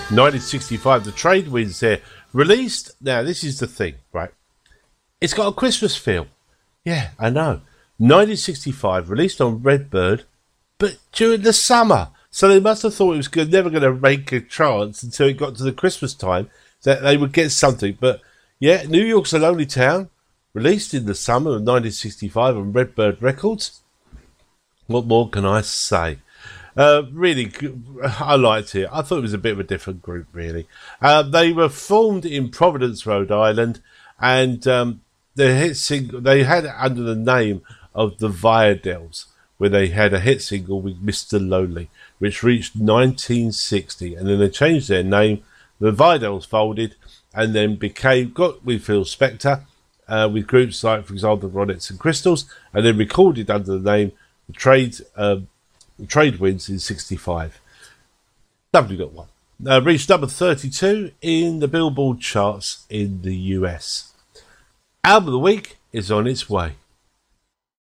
1965, the Trade Winds there. Released, now this is the thing, right? It's got a Christmas feel. Yeah, I know. 1965, released on Redbird, but during the summer. So they must have thought it was never going to make a chance until it got to the Christmas time that they would get something. But yeah, New York's a Lonely Town, released in the summer of 1965 on Redbird Records. What more can I say? Really good. I liked it. I thought it was a bit of a different group, really. They were formed in Providence, Rhode Island, and the hit single they had it under the name of the Viadels, where they had a hit single with Mr. Lonely, which reached 1960, and then they changed their name. The Viadels folded, and then got with Phil Spector, with groups like, for example, the Ronettes and Crystals, and then recorded under the name the Trade Winds in 65. Lovely little one. Reached number 32 in the Billboard charts in the US. Album of the week is on its way.